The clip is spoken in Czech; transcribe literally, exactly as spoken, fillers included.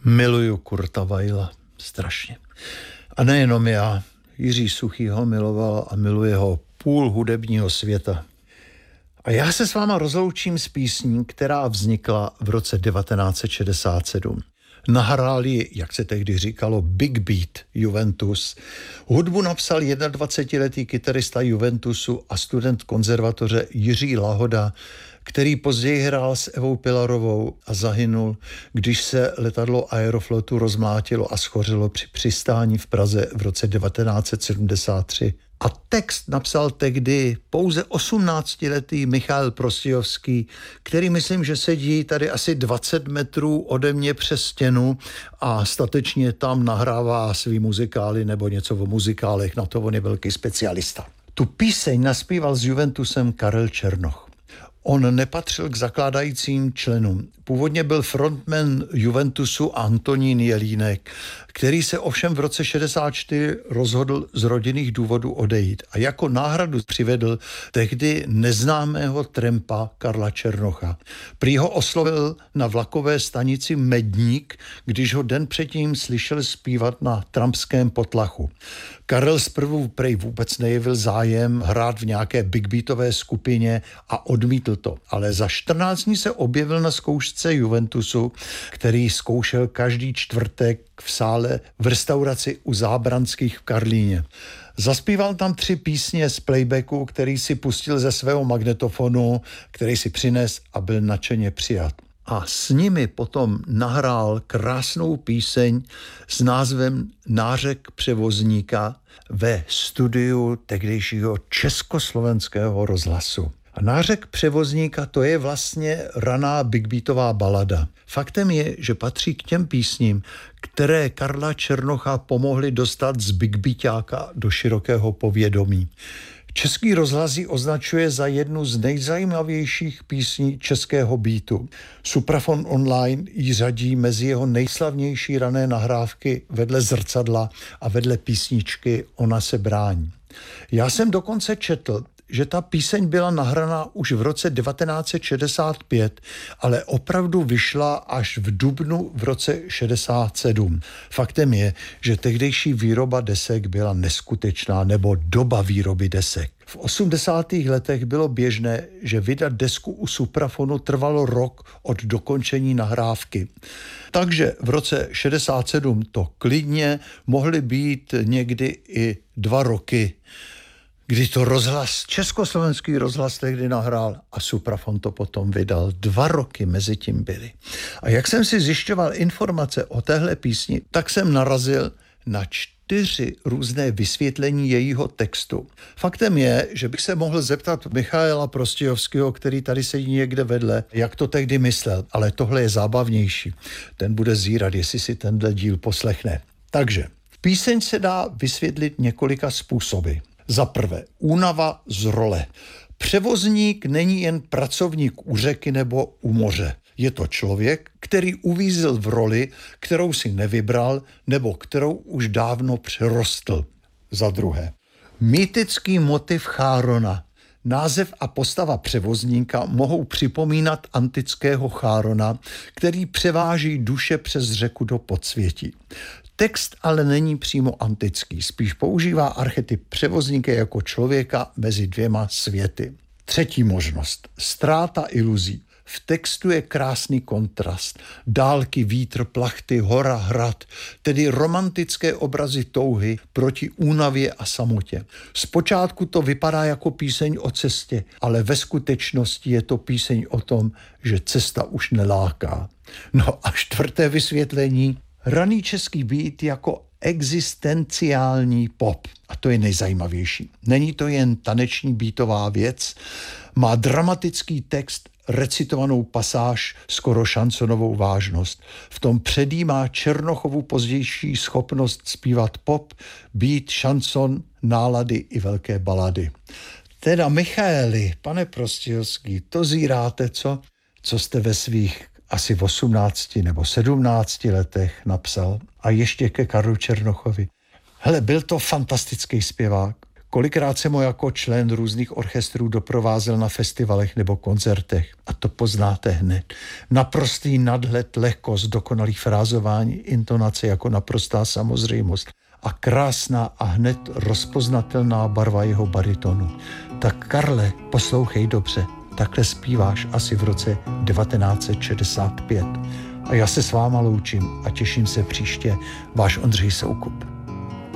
Miluju Kurta Weila, strašně. A nejenom já, Jiří Suchý ho miloval a miluje ho půl hudebního světa. A já se s váma rozloučím s písní, která vznikla v roce devatenáct set šedesát sedm. Nahrál ji, jak se tehdy říkalo, Big Beat Juventus. Hudbu napsal dvacetiletý kytarista Juventusu a student konzervatoře Jiří Lahoda, který později hrál s Evou Pilarovou a zahynul, když se letadlo Aeroflotu rozmlátilo a schořilo při přistání v Praze v roce devatenáct set sedmdesát tři. A text napsal tehdy pouze osmnáctiletý Michael Prostějovský, který myslím, že sedí tady asi dvacet metrů ode mě přes stěnu a statečně tam nahrává svý muzikály nebo něco o muzikálech, na to on je velký specialista. Tu píseň naspíval s Juventusem Karel Černoch. On nepatřil k zakládajícím členům. Původně byl frontman Juventusu Antonín Jelínek, který se ovšem v roce šedesát čtyři rozhodl z rodinných důvodů odejít a jako náhradu přivedl tehdy neznámého trampa Karla Černocha. Prý ho oslovil na vlakové stanici Medník, když ho den předtím slyšel zpívat na trampském potlachu. Karel zprvu prej vůbec nejevil zájem hrát v nějaké big beatové skupině a odmítl to, ale za čtrnáct dní se objevil na zkoušce Juventusu, který zkoušel každý čtvrtek v sále v restauraci u Zábranských v Karlíně. Zaspíval tam tři písně z playbacku, který si pustil ze svého magnetofonu, který si přines a byl nadšeně přijat. A s nimi potom nahrál krásnou píseň s názvem Nářek převozníka ve studiu tehdejšího Československého rozhlasu. A Nářek převozníka, to je vlastně raná big beatová balada. Faktem je, že patří k těm písním, které Karla Černocha pomohly dostat z big beatáka do širokého povědomí. Český rozhlas ji označuje za jednu z nejzajímavějších písní českého beatu. Suprafon Online ji řadí mezi jeho nejslavnější rané nahrávky vedle Zrcadla a vedle písničky Ona se brání. Já jsem dokonce četl, že ta píseň byla nahraná už v roce devatenáct set šedesát pět, ale opravdu vyšla až v dubnu v roce šedesát sedm. Faktem je, že tehdejší výroba desek byla neskutečná, nebo doba výroby desek. V osmdesátých letech bylo běžné, že vydat desku u Suprafonu trvalo rok od dokončení nahrávky. Takže v roce šedesát sedm to klidně mohly být někdy i dva roky, kdy to rozhlas, československý rozhlas tehdy nahrál a Suprafon to potom vydal. Dva roky mezi tím byly. A jak jsem si zjišťoval informace o téhle písni, tak jsem narazil na čtyři různé vysvětlení jejího textu. Faktem je, že bych se mohl zeptat Michaela Prostějovského, který tady sedí někde vedle, jak to tehdy myslel, ale tohle je zábavnější. Ten bude zírat, jestli si tenhle díl poslechne. Takže píseň se dá vysvětlit několika způsoby. Za prvé, únava z role. Převozník není jen pracovník u řeky nebo u moře. Je to člověk, který uvízl v roli, kterou si nevybral nebo kterou už dávno přerostl. Za druhé, mýtický motiv Chárona. Název a postava převozníka mohou připomínat antického Chárona, který převáží duše přes řeku do podsvětí. Text ale není přímo antický, spíš používá archetyp převozníka jako člověka mezi dvěma světy. Třetí možnost. Ztráta iluzí. V textu je krásný kontrast. Dálky, vítr, plachty, hora, hrad, tedy romantické obrazy touhy proti únavě a samotě. Zpočátku to vypadá jako píseň o cestě, ale ve skutečnosti je to píseň o tom, že cesta už neláká. No a čtvrté vysvětlení. Raný český beat jako existenciální pop. A to je nejzajímavější. Není to jen taneční beatová věc, má dramatický text, recitovanou pasáž, skoro šansonovou vážnost. V tom předjímá Černochovu pozdější schopnost zpívat pop, beat, šanson, nálady i velké balady. Teda Michaeli, pane Prostějovský, to zíráte, co? Co jste ve svých asi v osmnácti nebo sedmnácti letech napsal a ještě ke Karlu Černochovi. Hele, byl to fantastický zpěvák. Kolikrát jsem ho jako člen různých orchestrů doprovázel na festivalech nebo koncertech. A to poznáte hned. Naprostý nadhled, lehkost, dokonalý frázování, intonace jako naprostá samozřejmost. A krásná a hned rozpoznatelná barva jeho baritonu. Tak Karle, poslouchej dobře. Takhle zpíváš asi v roce devatenáct set šedesát pět. A já se s váma loučím a těším se příště. Váš Ondřej Soukup.